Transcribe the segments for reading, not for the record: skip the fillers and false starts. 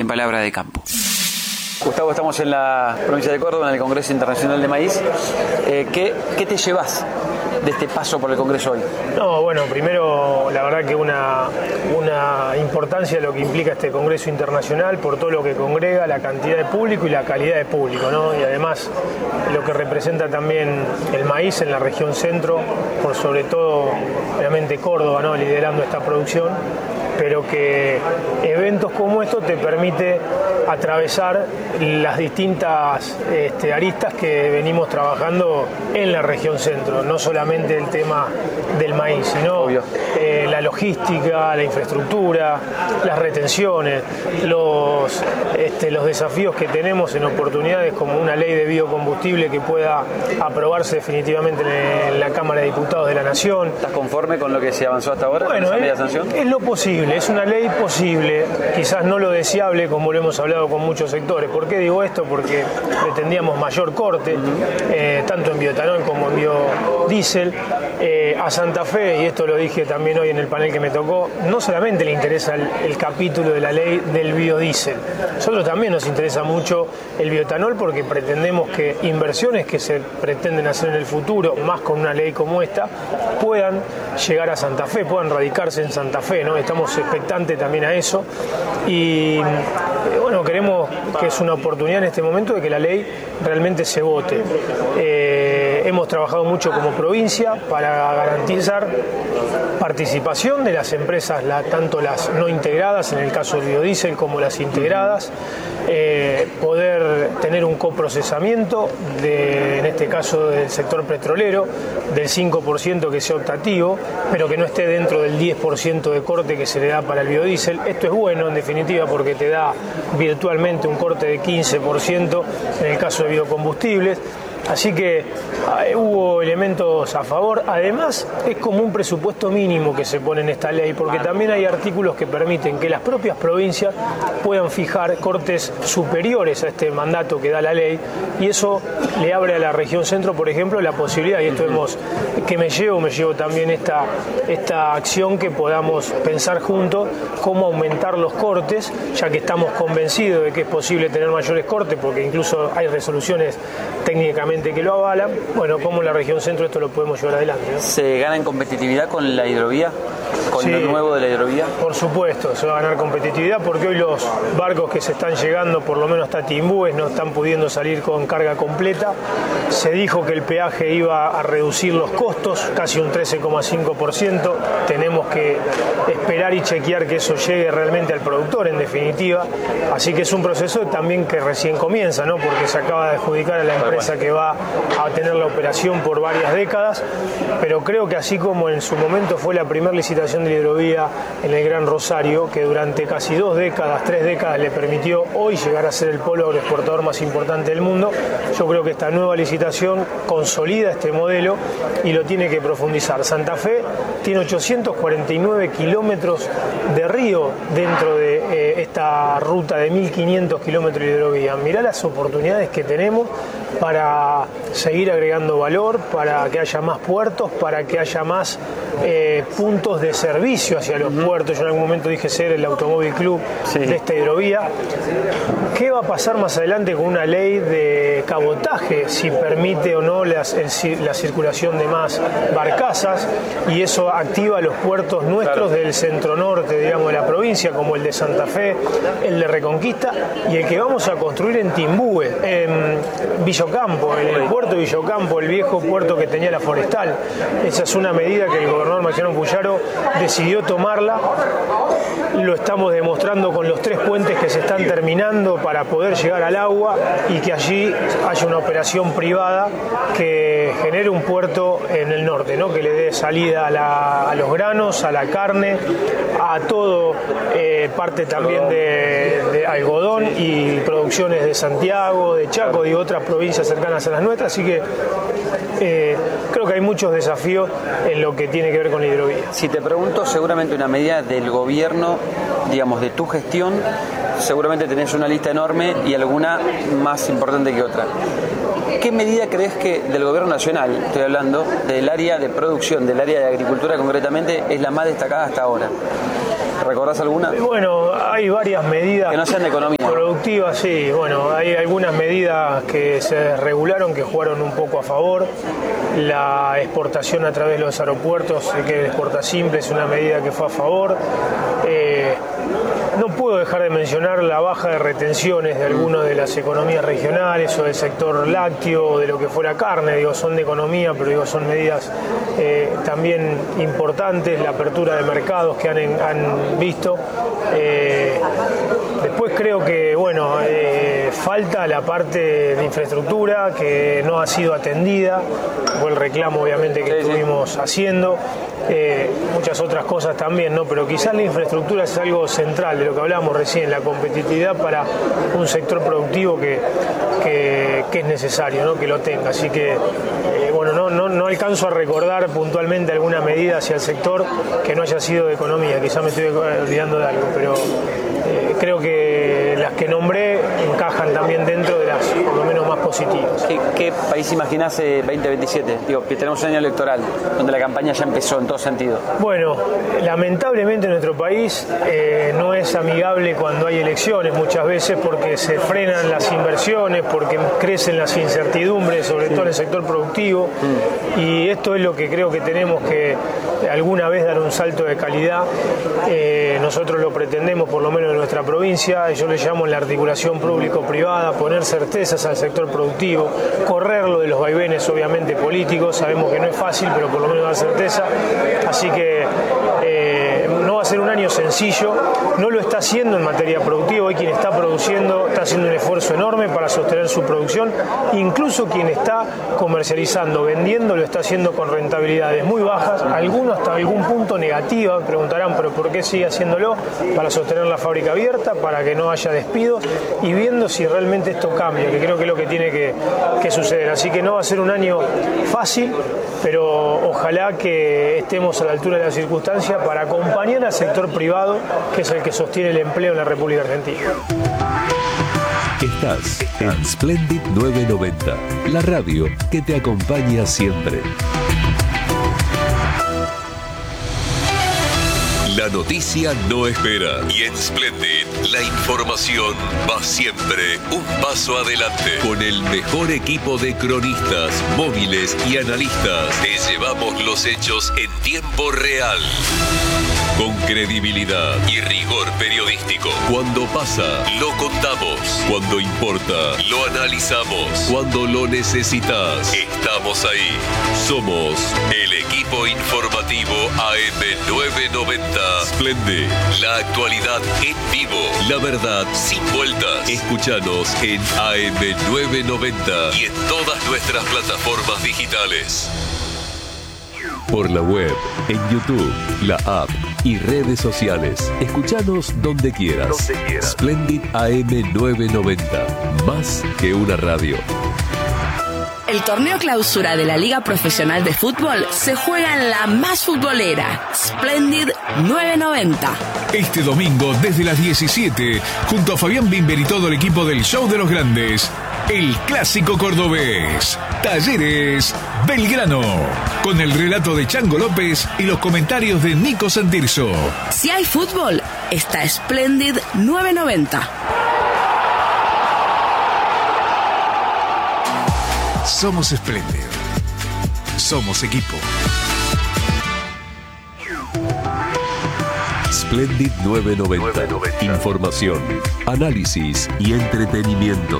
en Palabra de Campo. Gustavo, estamos en la provincia de Córdoba, en el Congreso Internacional de Maíz. ¿Qué te llevas de este paso por el Congreso hoy? No, bueno, primero la verdad que una importancia de lo que implica este Congreso Internacional por todo lo que congrega, la cantidad de público y la calidad de público, ¿no? Y además lo que representa también el maíz en la región centro, por sobre todo obviamente Córdoba, ¿no? Liderando esta producción, pero que eventos como estos te permite atravesar las distintas aristas que venimos trabajando en la región centro, no solamente el tema del maíz, sino la logística, la infraestructura, las retenciones, los desafíos que tenemos en oportunidades como una ley de biocombustible que pueda aprobarse definitivamente en la Cámara de Diputados de la Nación. ¿Estás conforme con lo que se avanzó hasta ahora? Bueno, es lo posible, es una ley posible, quizás no lo deseable como lo hemos hablado con muchos sectores. ¿Por qué digo esto? Porque pretendíamos mayor corte, tanto en bioetanol como en biodiesel. A Santa Fe, y esto lo dije también hoy en el panel que me tocó, no solamente le interesa el capítulo de la ley del biodiesel, nosotros también nos interesa mucho el bioetanol porque pretendemos que inversiones que se pretenden hacer en el futuro, más con una ley como esta, puedan llegar a Santa Fe, puedan radicarse en Santa Fe, ¿no? Estamos expectantes también a eso y bueno, creemos que es una oportunidad en este momento de que la ley realmente se vote. Hemos trabajado mucho como provincia para garantizar participación de las empresas, tanto las no integradas, en el caso del biodiesel, como las integradas, poder tener un coprocesamiento, en este caso del sector petrolero, del 5% que sea optativo, pero que no esté dentro del 10% de corte que se le da para el biodiesel. Esto es bueno, en definitiva, porque te da virtualmente un corte de 15% en el caso de biocombustibles. Así que hubo elementos a favor. Además, es como un presupuesto mínimo que se pone en esta ley, porque también hay artículos que permiten que las propias provincias puedan fijar cortes superiores a este mandato que da la ley, y eso le abre a la región centro, por ejemplo, la posibilidad, y esto me llevo también esta acción, que podamos pensar juntos cómo aumentar los cortes, ya que estamos convencidos de que es posible tener mayores cortes, porque incluso hay resoluciones técnicamente que lo avalan. Bueno, como en la región centro esto lo podemos llevar adelante, ¿no? ¿Se gana en competitividad con la hidrovía? ¿Con lo nuevo de la hidrovía? Por supuesto, se va a ganar competitividad porque hoy los barcos que se están llegando, por lo menos hasta Timbúes, no están pudiendo salir con carga completa. Se dijo que el peaje iba a reducir los costos, casi un 13,5%. Tenemos que esperar y chequear que eso llegue realmente al productor, en definitiva. Así que es un proceso también que recién comienza, ¿no? Porque se acaba de adjudicar a la empresa que va a tener la operación por varias décadas, pero creo que así como en su momento fue la primera licitación de la hidrovía en el Gran Rosario, que durante casi 2 décadas, 3 décadas le permitió hoy llegar a ser el polo agroexportador más importante del mundo, yo creo que esta nueva licitación consolida este modelo y lo tiene que profundizar. Santa Fe tiene 849 kilómetros de río dentro de esta ruta de 1.500 kilómetros de hidrovía. Mirá las oportunidades que tenemos para seguir agregando valor, para que haya más puertos, para que haya más puntos de servicio hacia los puertos. Yo en algún momento dije ser el automóvil club de esta hidrovía. ¿Qué va a pasar más adelante con una ley de cabotaje, si permite o no la circulación de más barcazas? Y eso activa los puertos nuestros del centro norte, digamos, de la provincia, como el de Santa Fe, el de Reconquista y el que vamos a construir en Timbúes, en Villocampo, en el puerto de Villocampo, el viejo puerto que tenía la Forestal. Esa es una medida que el gobernador Maximiliano Puyaro decidió tomarla. Lo estamos demostrando con los 3 puentes que se están terminando para poder llegar al agua y que allí haya una operación privada que genere un puerto en el norte, ¿no? Que le dé salida a los granos, a la carne, a todo, parte también de algodón y producciones de Santiago, de Chaco y otras provincias cercanas a las nuestras. Así que creo que hay muchos desafíos en lo que tiene que ver con la hidrovía. Si te pregunto, seguramente una medida del gobierno, digamos, de tu gestión, seguramente tenés una lista enorme y alguna más importante que otra. ¿Qué medida crees que del gobierno nacional, estoy hablando, del área de producción, del área de agricultura concretamente, es la más destacada hasta ahora? ¿Recordás alguna? Bueno, hay varias medidas que no sean de economía productivas, sí. Bueno, hay algunas medidas que se regularon que jugaron un poco a favor. La exportación a través de los aeropuertos, que el exporta simple es una medida que fue a favor. No puedo dejar de mencionar la baja de retenciones de algunas de las economías regionales o del sector lácteo o de lo que fuera carne. Digo, son de economía, pero digo, son medidas también importantes, la apertura de mercados que han visto. Después creo que, bueno, falta la parte de infraestructura que no ha sido atendida, fue el reclamo obviamente que estuvimos haciendo. Muchas otras cosas también, ¿no? Pero quizás la infraestructura es algo central de lo que hablábamos recién, la competitividad para un sector productivo que es necesario, ¿no? Que lo tenga. Así que, bueno, no alcanzo a recordar puntualmente alguna medida hacia el sector que no haya sido de economía, quizás me estoy olvidando de algo, pero creo que las que nombré encajan también dentro de las, por lo menos, más positivas. ¿Qué país imaginás 2027? Digo, que tenemos un año electoral, donde la campaña ya empezó en todo sentido. Bueno, lamentablemente nuestro país no es amigable cuando hay elecciones muchas veces porque se frenan las inversiones, porque crecen las incertidumbres, sobre todo en el sector productivo, y esto es lo que creo que tenemos que alguna vez dar un salto de calidad. Nosotros lo pretendemos, por lo menos en nuestra provincia, yo le llamo la articulación público-privada, poner certezas al sector productivo, correrlo de los vaivenes obviamente políticos, sabemos que no es fácil, pero por lo menos dar certeza, así que no va a ser un año sencillo, no lo está haciendo en materia productiva, hoy quien está produciendo está haciendo un esfuerzo enorme para sostener su producción, incluso quien está comercializando, vendiendo, lo está haciendo con rentabilidades muy bajas, algunos hasta algún punto negativas, preguntarán, pero ¿por qué sigue haciéndolo? Para sostener la fábrica abierta, para que no haya despidos y viendo si realmente esto cambia, que creo que es lo que tiene que suceder. Así que no va a ser un año fácil, pero ojalá que estemos a la altura de las circunstancias para acompañar al sector privado, que es el que sostiene el empleo en la República Argentina. Estás en Splendid 990, la radio que te acompaña siempre. La noticia no espera y en Splendid la información va siempre un paso adelante. Con el mejor equipo de cronistas, móviles y analistas, te llevamos los hechos en tiempo real. Con credibilidad y rigor periodístico. Cuando pasa, lo contamos. Cuando importa, lo analizamos. Cuando lo necesitas, estamos ahí. Somos el equipo informativo AM990. Splendid, la actualidad en vivo. La verdad sin vueltas. Escúchanos en AM990 y en todas nuestras plataformas digitales. Por la web, en YouTube, la app y redes sociales. Escúchanos donde quieras. Splendid AM990. Más que una radio. El torneo clausura de la Liga Profesional de Fútbol se juega en la más futbolera, Splendid 990. Este domingo, desde las 17, junto a Fabián Bimber y todo el equipo del Show de los Grandes, el clásico cordobés, Talleres Belgrano, con el relato de Chango López y los comentarios de Nico Santirso. Si hay fútbol, está Splendid 990. Somos Splendid. Somos equipo. Splendid 990. Información, análisis y entretenimiento.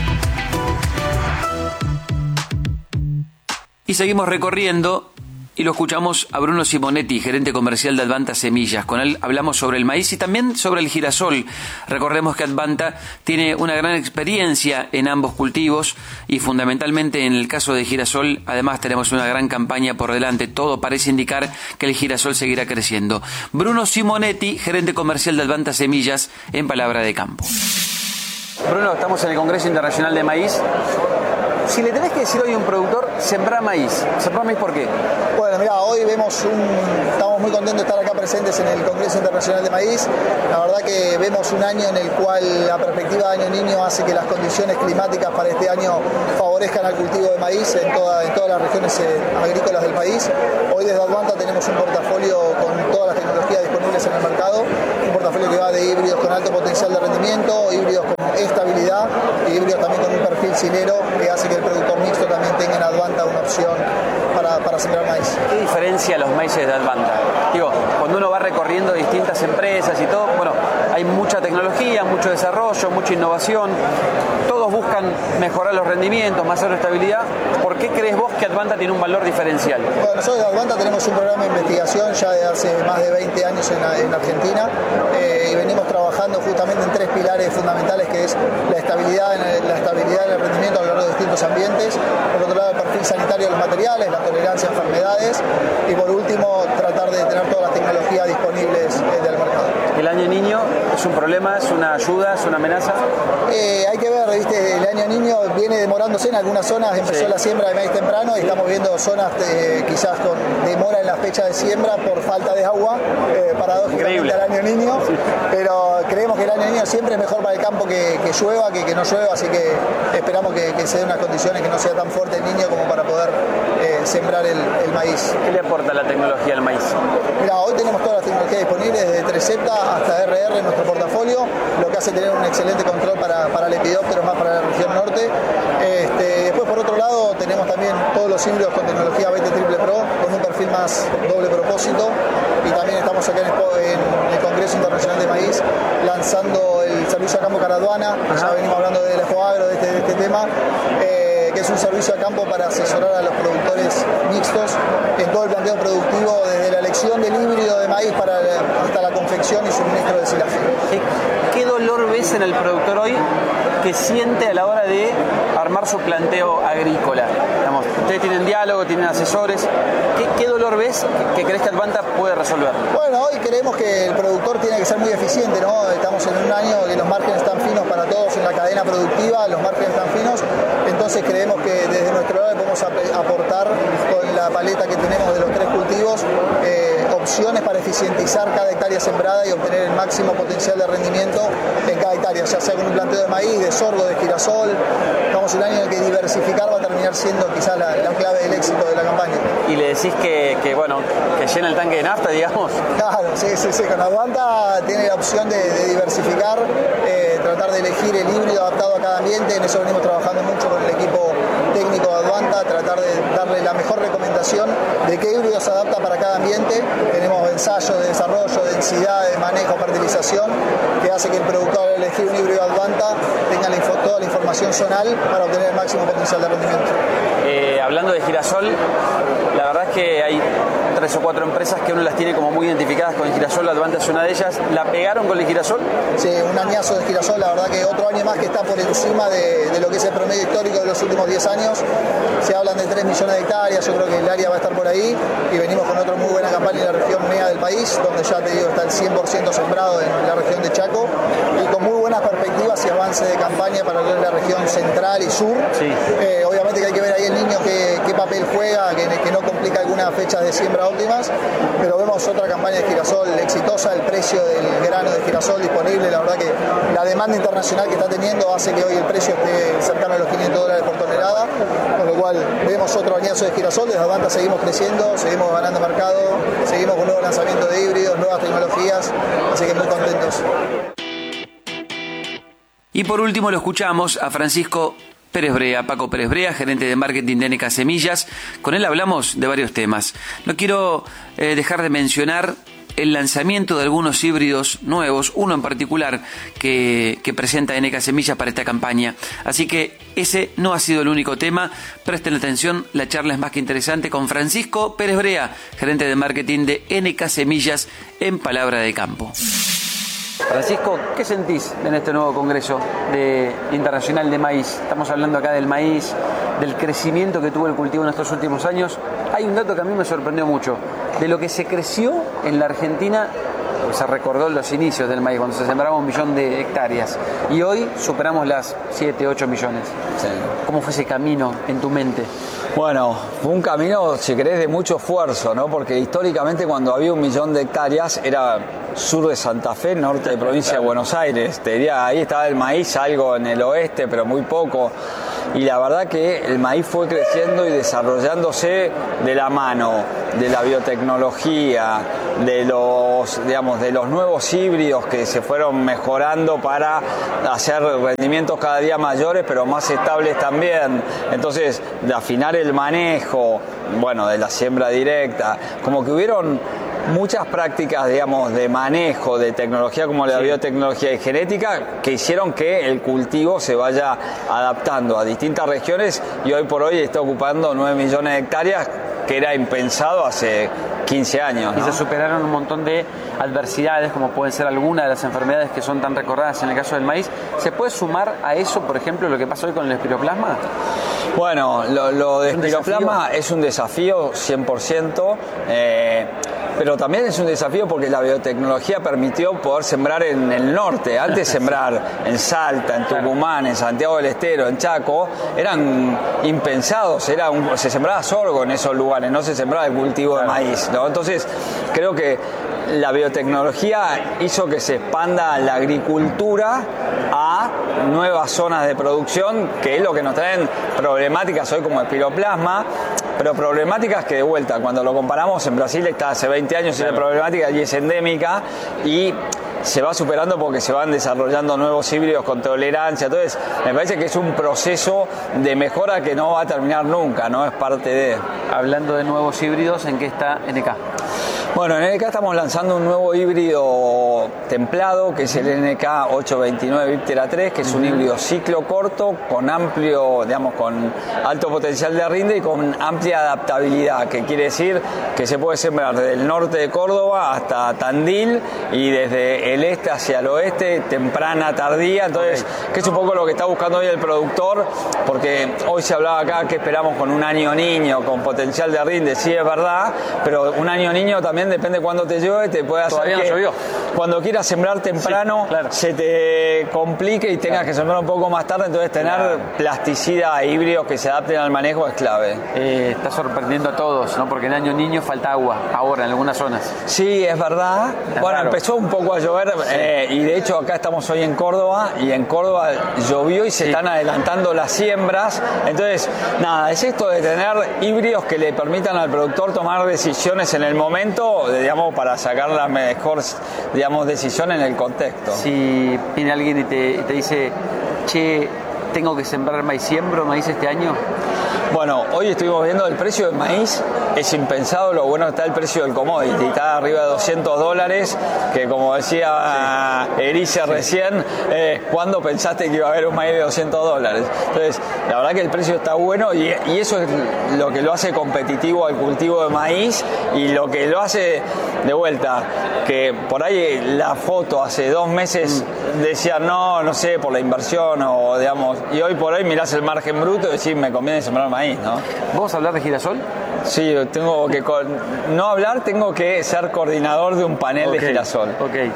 Y seguimos recorriendo y lo escuchamos a Bruno Simonetti, gerente comercial de Advanta Semillas. Con él hablamos sobre el maíz y también sobre el girasol. Recordemos que Advanta tiene una gran experiencia en ambos cultivos y fundamentalmente en el caso de girasol, además tenemos una gran campaña por delante. Todo parece indicar que el girasol seguirá creciendo. Bruno Simonetti, gerente comercial de Advanta Semillas, en Palabra de Campo. Bruno, estamos en el Congreso Internacional de Maíz. Si le tenés que decir hoy a un productor, sembrar maíz. ¿Sembrar maíz por qué? Bueno, mira, hoy estamos muy contentos de estar acá presentes en el Congreso Internacional de Maíz. La verdad que vemos un año en el cual la perspectiva de Año Niño hace que las condiciones climáticas para este año favorezcan al cultivo de maíz en todas las regiones agrícolas del país. Hoy desde Advanta tenemos un portafolio con todas las tecnologías disponibles en el mercado, un portafolio que va de híbridos con alto potencial de rendimiento, híbridos con estabilidad y híbridos también con un perfil silero que hace que el productor mixto también tenga en Advanta una opción para sembrar maíz. ¿Qué diferencia los maíces de Advanta? Digo, cuando uno va recorriendo distintas empresas y todo, bueno, hay mucha tecnología, mucho desarrollo, mucha innovación, todos buscan mejorar los rendimientos, más estabilidad. ¿Por qué crees vos que Advanta tiene un valor diferencial? Bueno, nosotros en Advanta tenemos un programa de investigación ya de hace más de 20 años en Argentina y venimos trabajando justamente en 3 pilares fundamentales, que es la estabilidad en el rendimiento a lo largo de distintos ambientes, por otro lado el perfil sanitario de los materiales, la tolerancia a enfermedades y por último tratar de tener todas las tecnologías disponibles del mercado. ¿El Año Niño es un problema, es una ayuda, es una amenaza? Hay que ver, ¿viste? El Año Niño viene demorándose en algunas zonas, empezó la siembra de maíz temprano y estamos viendo zonas quizás con demora en la fecha de siembra por falta de agua, paradójicamente al Año Niño, pero creemos que el Año Niño siempre es mejor para el campo que llueva que no llueva, así que esperamos que se den unas condiciones que no sea tan fuerte el niño como para poder sembrar el maíz. ¿Qué le aporta la tecnología al maíz? Mira, hoy tenemos todas las tecnologías disponibles, desde 3Z hasta RR en nuestro portafolio, lo que hace tener un excelente control para lepidópteros, más para la región norte. Después, por otro lado, tenemos también todos los híbridos con tecnología BT Triple Pro, con un perfil más doble propósito, y también estamos acá en el Congreso Internacional de Maíz lanzando el servicio a campo Caraduana. Ya venimos hablando de la Foagro, de este tema, que es un servicio a campo para asesorar a los productores mixtos en todo el planteo productivo, desde la elección del híbrido de maíz hasta la confección y suministro de silaje. ¿Qué dolor ves en el productor hoy que siente a la hora de armar su planteo agrícola? Digamos, ustedes tienen diálogo, tienen asesores. ¿Qué dolor ves que crees que Advanta puede resolver? Bueno, hoy creemos que el productor tiene que ser muy eficiente, ¿no? Estamos en un año que los márgenes están finos para todos en la cadena productiva, los márgenes están finos, entonces creemos que desde nuestro lado podemos aportar con la paleta que tenemos de los 3 cultivos opciones para eficientizar cada hectárea sembrada y obtener el máximo potencial de rendimiento en cada hectárea, ya sea con un planteo de maíz, de sorgo, de girasol. Estamos en un año en el que diversificar va a terminar siendo quizás la clave del éxito de la campaña. ¿Y le decís que llena el tanque de nafta, digamos? Claro, sí. Con Advanta tiene la opción de diversificar, tratar de elegir el híbrido adaptado a cada ambiente. En eso venimos trabajando mucho con el equipo técnico de Advanta, tratar de darle la mejor recomendación de qué híbrido se adapta para cada ambiente. Tenemos ensayos de desarrollo, densidad, de manejo, fertilización, que hace que el productor, al elegir un híbrido Advanta, tenga toda la información zonal para obtener el máximo potencial de rendimiento. Hablando de girasol, la verdad es que hay 3 o 4 empresas que uno las tiene como muy identificadas con el girasol. Advanta es una de ellas. ¿La pegaron con el girasol? Sí, un añazo de girasol. La verdad que otro año más que está por encima de lo que es el promedio histórico de los últimos 10 años. Se hablan de 3 millones de hectáreas. Yo creo que el área va a estar por ahí. Y venimos con otra muy buena campaña en la región MEA del país, donde ya te digo está el 100% sembrado en la región de Chaco. Y con muy buenas perspectivas y avance de campaña para la región central y sur. Sí. Obviamente que hay que ver ahí el niño qué papel juega, que no complica algunas fechas de siembra óptimas, pero vemos otra campaña de girasol exitosa, el precio del grano de girasol disponible, la verdad que la demanda internacional que está teniendo hace que hoy el precio esté cercano a los $500 por tonelada, con lo cual vemos otro añazo de girasol. Desde Advanta seguimos creciendo, seguimos ganando mercado, seguimos con nuevos lanzamientos de híbridos, nuevas tecnologías, así que muy contentos. Y por último lo escuchamos a Francisco Pérez Brea, Paco Pérez Brea, gerente de marketing de NK Semillas. Con él hablamos de varios temas. No quiero dejar de mencionar el lanzamiento de algunos híbridos nuevos, uno en particular que presenta NK Semillas para esta campaña. Así que ese no ha sido el único tema. Presten atención, la charla es más que interesante con Francisco Pérez Brea, gerente de marketing de NK Semillas en Palabra de Campo. Francisco, ¿qué sentís en este nuevo Congreso Internacional de Maíz? Estamos hablando acá del maíz, del crecimiento que tuvo el cultivo en estos últimos años. Hay un dato que a mí me sorprendió mucho. De lo que se creció en la Argentina se recordó los inicios del maíz, cuando se sembraba 1 millón de hectáreas. Y hoy superamos las 7, 8 millones. Sí. ¿Cómo fue ese camino en tu mente? Bueno, fue un camino, si querés, de mucho esfuerzo, ¿no? Porque históricamente cuando había 1 millón de hectáreas era sur de Santa Fe, norte de provincia de Buenos Aires. Te diría, ahí estaba el maíz, algo en el oeste, pero muy poco. Y la verdad que el maíz fue creciendo y desarrollándose de la mano de la biotecnología, de los nuevos híbridos que se fueron mejorando para hacer rendimientos cada día mayores, pero más estables también. Entonces, de afinar el manejo, bueno, de la siembra directa, como que hubieron muchas prácticas, digamos, de manejo, de tecnología como la biotecnología y genética, que hicieron que el cultivo se vaya adaptando a distintas regiones y hoy por hoy está ocupando 9 millones de hectáreas, que era impensado hace 15 años, ¿no? Y se superaron un montón de adversidades, como pueden ser algunas de las enfermedades que son tan recordadas en el caso del maíz. ¿Se puede sumar a eso, por ejemplo, lo que pasa hoy con el espiroplasma? Bueno, lo de espiroplasma es un desafío 100%, pero también es un desafío porque la biotecnología permitió poder sembrar en el norte. Antes sembrar en Salta, en Tucumán, en Santiago del Estero, en Chaco, eran impensados, se sembraba sorgo en esos lugares, no se sembraba el cultivo de maíz, ¿no? Entonces, creo que la biotecnología hizo que se expanda la agricultura a nuevas zonas de producción, que es lo que nos traen problemáticas hoy como espiroplasma, pero problemáticas que de vuelta, cuando lo comparamos, en Brasil está hace 20 años esa problemática y es endémica y se va superando porque se van desarrollando nuevos híbridos con tolerancia. Entonces, me parece que es un proceso de mejora que no va a terminar nunca, ¿no? Es parte de... Hablando de nuevos híbridos, ¿en qué está NK? Bueno, en NK estamos lanzando un nuevo híbrido templado, que es el NK 829 Viptera 3, que es un híbrido ciclo corto, con con alto potencial de rinde y con amplia adaptabilidad, que quiere decir que se puede sembrar desde el norte de Córdoba hasta Tandil y desde el este hacia el oeste, temprana, tardía. Entonces, que es un poco lo que está buscando hoy el productor, porque hoy se hablaba acá que esperamos con un año niño, con potencial de rinde, sí es verdad, pero un año niño también depende cuándo te llueve, te puede hacer todavía que no llovió. Cuando quieras sembrar temprano se te complique y tengas que sembrar un poco más tarde, entonces tener plasticidad e híbridos que se adapten al manejo es clave. Está sorprendiendo a todos, ¿no? Porque en año niño falta agua ahora en algunas zonas. Sí, es verdad. Bueno, empezó un poco a llover y de hecho acá estamos hoy en Córdoba y en Córdoba llovió y se están adelantando las siembras. Entonces, nada, es esto de tener híbridos que le permitan al productor tomar decisiones en el momento, para sacar la mejor, decisión en el contexto. Si viene alguien y te dice, che, tengo que sembrar maíz, ¿siembro maíz este año? Bueno, hoy estuvimos viendo el precio del maíz, es impensado lo bueno que está el precio del commodity, está arriba de $200, que como decía Erice recién, ¿cuándo pensaste que iba a haber un maíz de $200? Entonces, la verdad que el precio está bueno y eso es lo que lo hace competitivo al cultivo de maíz y lo que lo hace de vuelta, que por ahí la foto hace 2 meses decía no sé, por la inversión o y hoy por hoy mirás el margen bruto y decís, me conviene sembrar maíz, ¿no? ¿Vos hablar de girasol? Sí, tengo que ser coordinador de un panel de girasol.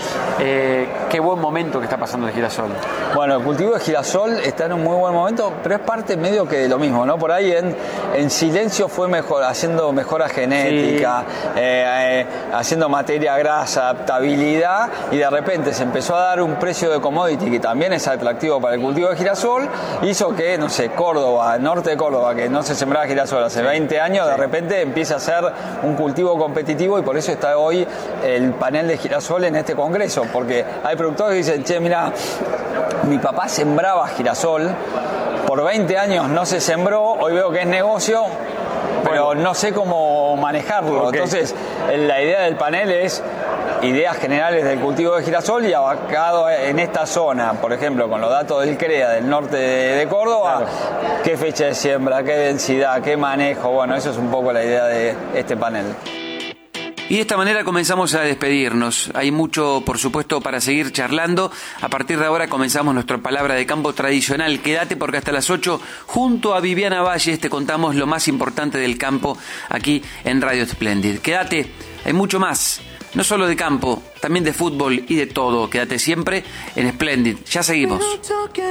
Qué buen momento que está pasando el girasol. Bueno, el cultivo de girasol está en un muy buen momento, pero es parte medio que de lo mismo, ¿no? Por ahí en silencio fue haciendo mejora genética, haciendo materia grasa, adaptabilidad, y de repente se empezó a dar un precio de commodity que también es atractivo para el cultivo de girasol, hizo que, Córdoba, el norte de Córdoba, que no se sembraba girasol hace 20 años, de repente empieza a ser un cultivo competitivo y por eso está hoy el panel de girasol en este congreso, porque hay productores que dicen, che, mira, mi papá sembraba girasol, por 20 años no se sembró, hoy veo que es negocio, pero no sé cómo manejarlo. Entonces, la idea del panel es ideas generales del cultivo de girasol y abocado en esta zona, por ejemplo, con los datos del CREA del norte de Córdoba, qué fecha de siembra, qué densidad, qué manejo. Bueno, eso es un poco la idea de este panel. Y de esta manera comenzamos a despedirnos. Hay mucho, por supuesto, para seguir charlando. A partir de ahora comenzamos nuestra palabra de campo tradicional. Quédate porque hasta las 8, junto a Viviana Valles, te contamos lo más importante del campo aquí en Radio Splendid. Quédate, hay mucho más. no solo de campo, también de fútbol y de todo. Quédate siempre en Splendid. Ya seguimos.